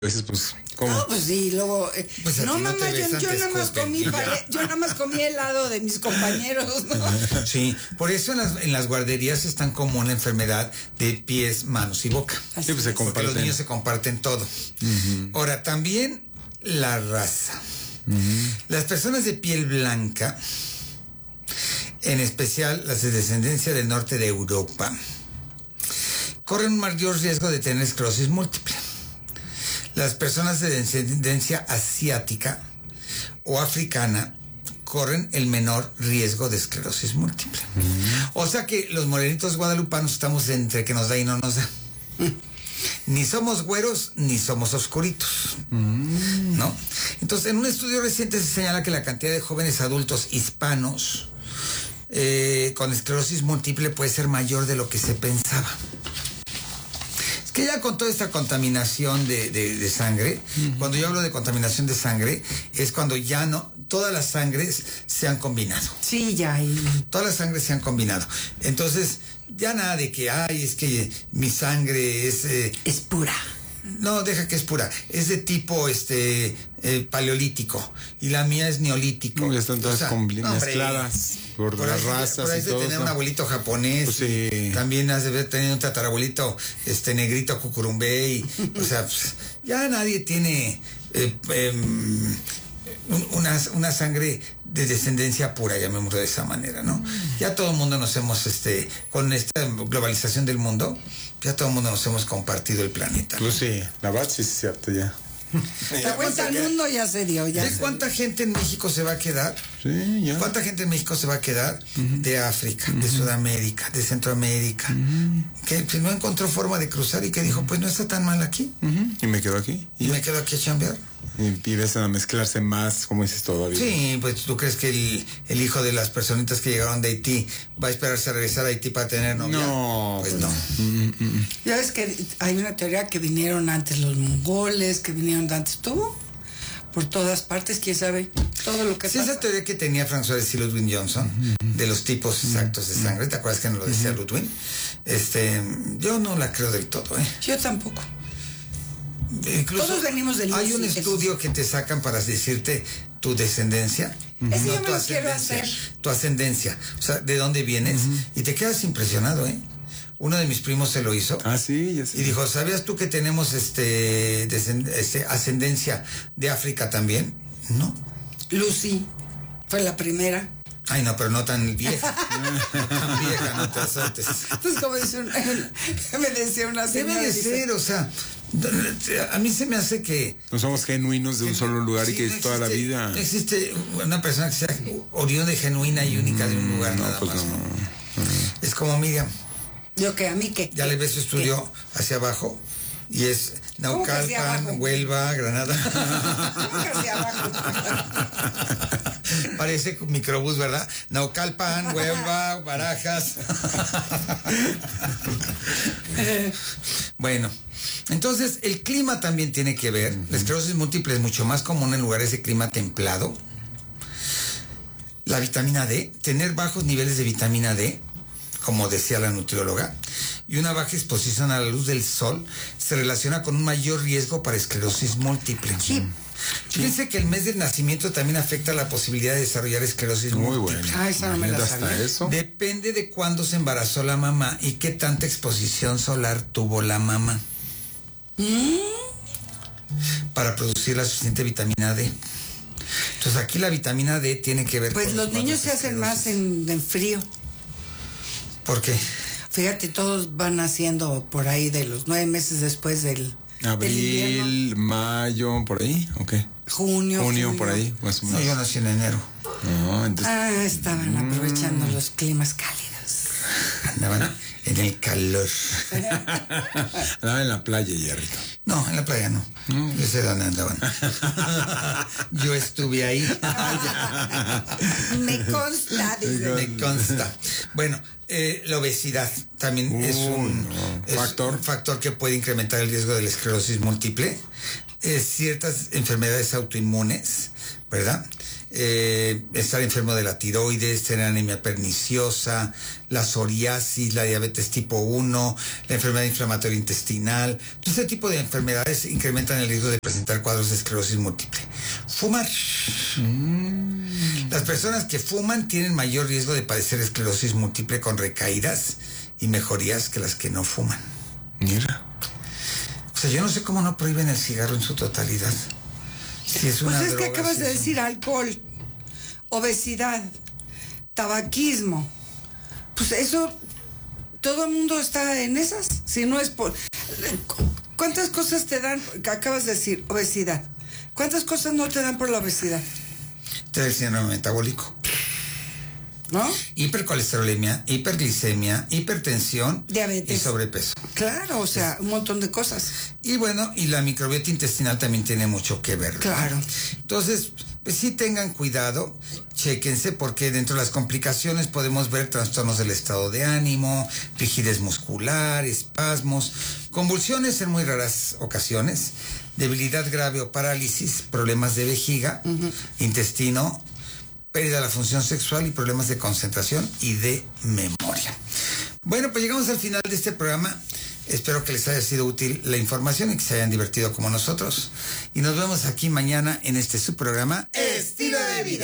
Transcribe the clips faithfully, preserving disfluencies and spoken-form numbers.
veces, pues, ¿cómo? No, pues sí, luego... Eh, pues no, no mamá, yo, yo nada más comí pare, yo nada más comí helado de mis compañeros, ¿no? Sí, por eso en las, en las guarderías es tan común la enfermedad de pies, manos y boca. Así Sí, pues se es. Porque comparten. los niños se comparten todo. Uh-huh. Ahora, también la raza. Uh-huh. Las personas de piel blanca, en especial las de descendencia del norte de Europa, corren un mayor riesgo de tener esclerosis múltiple. Las personas de descendencia asiática o africana corren el menor riesgo de esclerosis múltiple. Mm. O sea que los morenitos guadalupanos estamos entre que nos da y no nos da. Mm. Ni somos güeros ni somos oscuritos. Mm. ¿No? Entonces, en un estudio reciente se señala que la cantidad de jóvenes adultos hispanos eh, con esclerosis múltiple puede ser mayor de lo que se pensaba. Que ya con toda esta contaminación de, de, de sangre, uh-huh. Cuando yo hablo de contaminación de sangre, es cuando ya no, todas las sangres se han combinado. Sí, ya. Y... Todas las sangres se han combinado. Entonces, ya nada de que, ay, es que mi sangre es... Eh, es pura. No, deja que es pura. Es de tipo este eh, paleolítico. Y la mía es neolítico. No, ya están todas o sea, combin- no, mezcladas por, por las ahí, razas. Por ahí y de todo tener eso. Un abuelito japonés. Pues sí. También has de haber tenido un tatarabuelito este negrito cucurumbé. Y, o sea, pues, ya nadie tiene eh, eh, una, una sangre de descendencia pura, llamémoslo de esa manera, ¿no? Ya todo el mundo nos hemos, este, con esta globalización del mundo, ya todo el mundo nos hemos compartido el planeta. Pues sí, la verdad sí es cierto ya. La vuelta al mundo ya se dio, ya. ¿De cuánta dio. gente en México se va a quedar? Sí, ya. ¿Cuánta gente en México se va a quedar? Uh-huh. De África, uh-huh. de Sudamérica, de Centroamérica, uh-huh. que pues, no encontró forma de cruzar y que dijo, pues no está tan mal aquí. Uh-huh. Y me quedo aquí. Y, y me quedo aquí a chambear. Y empiezan a mezclarse más, como dices todavía. Sí, pues tú crees que el, el hijo de las personitas que llegaron de Haití va a esperarse a regresar a Haití para tener novia. No, pues no. Mm-mm. Ya ves que hay una teoría que vinieron antes los mongoles, que vinieron antes todo, por todas partes, quién sabe, todo lo que sí, pasa. Esa teoría que tenía François de Ludwig Johnson, uh-huh. de los tipos exactos de sangre, ¿te acuerdas que nos lo decía uh-huh. Ludwig? Este, yo no la creo del todo, ¿eh? Yo tampoco. Incluso todos venimos del hay un sí, estudio que te sacan para decirte tu descendencia, uh-huh. Ese no yo me tu lo ascendencia, quiero hacer. tu ascendencia, o sea, de dónde vienes, uh-huh. y te quedas impresionado, ¿eh? Uno de mis primos se lo hizo. Ah, sí, ya sé. Y dijo, ¿sabías tú que tenemos este, descend- este ascendencia de África también? No. Lucy fue la primera. Ay, no, pero no tan vieja. No tan vieja, no te azotes. Pues como dice una, me decía una señora. Debe de ser, o sea, a mí se me hace que... No somos genuinos de un solo lugar sí, y que no es toda existe, la vida. No existe una persona que sea oriunda, genuina y única mm, de un lugar, no, nada pues más. No, ¿no? no. Es como Miriam. ¿Yo qué? ¿A mí qué? Ya le ves su estudio ¿Qué? Hacia abajo y es Naucalpan, Huelva, Granada. ¿Cómo que hacia abajo? Parece microbús, ¿verdad? Naucalpan, Huelva, Barajas. Bueno, entonces el clima también tiene que ver. Uh-huh. La esclerosis múltiple es mucho más común en lugares de clima templado. La vitamina D, tener bajos niveles de vitamina D, como decía la nutrióloga, y una baja exposición a la luz del sol se relaciona con un mayor riesgo para esclerosis múltiple. Sí. Fíjense que el mes del nacimiento también afecta la posibilidad de desarrollar esclerosis Muy múltiple. Bueno. Ah, esa no me la sabía. Eso. Depende de cuándo se embarazó la mamá y qué tanta exposición solar tuvo la mamá. ¿Mm? Para producir la suficiente vitamina D. Entonces aquí la vitamina D tiene que ver pues con... Pues los niños se hacen más en, en frío. ¿Por qué? Fíjate, todos van naciendo por ahí de los nueve meses después del... Abril, del mayo, por ahí, ¿o qué? Junio. Junio, julio. por ahí, más o menos. No, yo nací en enero. No, entonces... Ah, estaban mm. aprovechando los climas cálidos. Andaban en el calor. Andaban en la playa, Hierrito. No, en la playa no. Mm. Yo sé dónde andaban. Yo estuve ahí. Me consta. Dice. Me consta. Bueno, eh, la obesidad también uh, es, un, no. es factor. un factor que puede incrementar el riesgo de la esclerosis múltiple. Eh, ciertas enfermedades autoinmunes, ¿verdad? eh, estar enfermo de la tiroides, tener anemia perniciosa, la psoriasis, la diabetes tipo uno, la enfermedad inflamatoria intestinal. Este tipo de enfermedades incrementan el riesgo de presentar cuadros de esclerosis múltiple. Fumar. Mm. Las personas que fuman tienen mayor riesgo de padecer esclerosis múltiple con recaídas y mejorías que las que no fuman. Mira. O sea, yo no sé cómo no prohíben el cigarro en su totalidad. Si es una pues es droga, que acabas si de es decir un... alcohol, obesidad, tabaquismo. Pues eso, todo el mundo está en esas. Si no es por... ¿Cuántas cosas te dan? Acabas de decir, obesidad. ¿Cuántas cosas no te dan por la obesidad? Te da el síndrome metabólico. ¿No? Hipercolesterolemia, hiperglicemia, hipertensión, diabetes y sobrepeso. Claro, o sea, un montón de cosas. Y bueno, y la microbiota intestinal también tiene mucho que ver, ¿no? Claro. Entonces, pues sí tengan cuidado, chéquense, porque dentro de las complicaciones podemos ver trastornos del estado de ánimo, rigidez muscular, espasmos, convulsiones en muy raras ocasiones, debilidad grave o parálisis, problemas de vejiga, uh-huh. intestino, pérdida de la función sexual y problemas de concentración y de memoria. Bueno, pues llegamos al final de este programa. Espero que les haya sido útil la información y que se hayan divertido como nosotros. Y nos vemos aquí mañana en este su programa Estilo de Vida.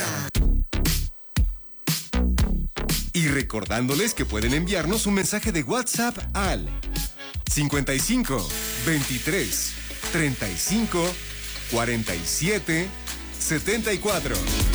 Y recordándoles que pueden enviarnos un mensaje de WhatsApp al cincuenta y cinco, veintitrés, treinta y cinco, cuarenta y siete, setenta y cuatro.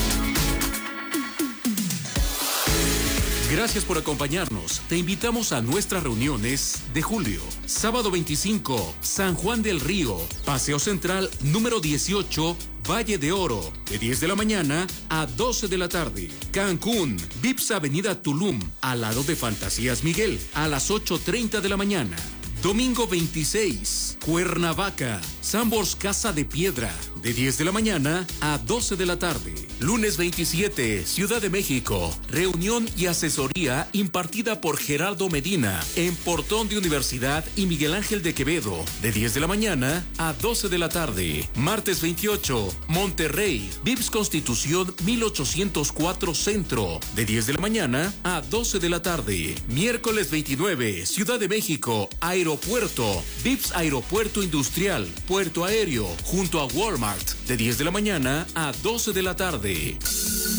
Gracias por acompañarnos. Te invitamos a nuestras reuniones de julio. Sábado veinticinco, San Juan del Río, Paseo Central número dieciocho, Valle de Oro, de diez de la mañana a doce de la tarde. Cancún, Vips Avenida Tulum, al lado de Fantasías Miguel, a las ocho treinta de la mañana. Domingo veintiséis, Cuernavaca, Sambors Casa de Piedra, de diez de la mañana a doce de la tarde. Lunes veintisiete, Ciudad de México, reunión y asesoría impartida por Gerardo Medina en Portón de Universidad y Miguel Ángel de Quevedo, de diez de la mañana a doce de la tarde. Martes veintiocho, Monterrey, Vips Constitución mil ochocientos cuatro Centro, de diez de la mañana a doce de la tarde. Miércoles veintinueve, Ciudad de México, Aeropuerto, Vips Aeropuerto Industrial, Puerto Aéreo, junto a Walmart, de diez de la mañana a doce de la tarde.